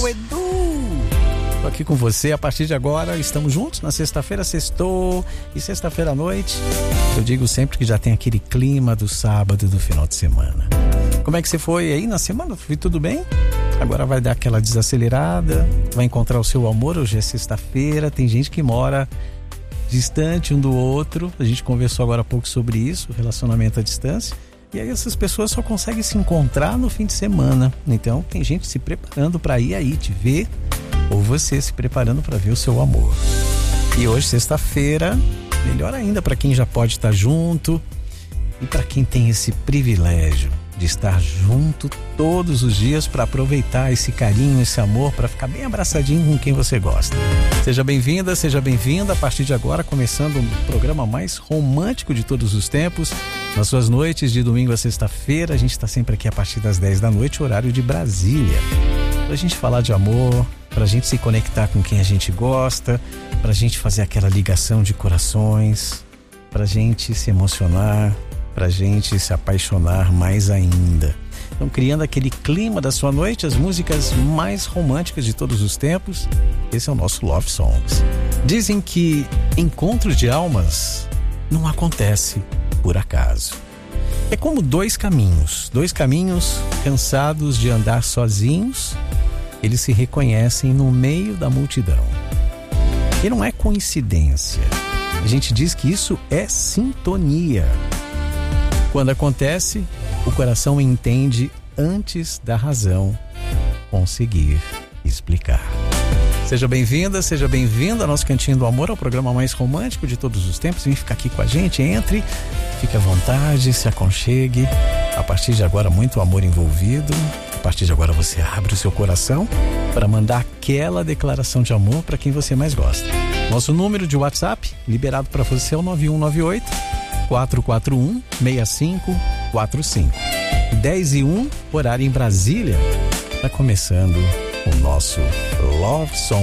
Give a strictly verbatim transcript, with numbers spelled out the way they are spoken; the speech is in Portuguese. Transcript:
Meu Edu! Tô aqui com você, a partir de agora estamos juntos na sexta-feira, sextou e sexta-feira à noite. Eu digo sempre que já tem aquele clima do sábado, do final de semana. Como é que você foi aí na semana? Foi tudo bem? Agora vai dar aquela desacelerada, vai encontrar o seu amor. Hoje é sexta-feira, tem gente que mora distante um do outro. A gente conversou agora há pouco sobre isso, relacionamento à distância. E aí essas pessoas só conseguem se encontrar no fim de semana. Então tem gente se preparando para ir aí te ver, ou você se preparando para ver o seu amor. E hoje, sexta-feira, melhor ainda para quem já pode estar junto e para quem tem esse privilégio de estar junto todos os dias para aproveitar esse carinho, esse amor, para ficar bem abraçadinho com quem você gosta. Seja bem-vinda, seja bem-vinda. A partir de agora, começando o programa mais romântico de todos os tempos. Nas suas noites de domingo a sexta-feira, a gente está sempre aqui a partir das dez da noite, horário de Brasília. Pra gente falar de amor, pra gente se conectar com quem a gente gosta, pra gente fazer aquela ligação de corações, pra gente se emocionar, pra gente se apaixonar mais ainda. Então, criando aquele clima da sua noite, as músicas mais românticas de todos os tempos, esse é o nosso Love Songs. Dizem que encontros de almas não acontece por acaso. É como dois caminhos, dois caminhos cansados de andar sozinhos, eles se reconhecem no meio da multidão. E não é coincidência. A gente diz que isso é sintonia. Quando acontece, o coração entende antes da razão conseguir explicar. Seja bem-vinda, seja bem-vindo ao nosso Cantinho do Amor, ao programa mais romântico de todos os tempos. Vem ficar aqui com a gente, entre, fique à vontade, se aconchegue. A partir de agora, muito amor envolvido. A partir de agora, você abre o seu coração para mandar aquela declaração de amor para quem você mais gosta. Nosso número de WhatsApp, liberado para você, é o nove um nove oito, quatro quatro um, seis cinco quatro cinco. dez e um, horário em Brasília. Está começando o nosso Love Song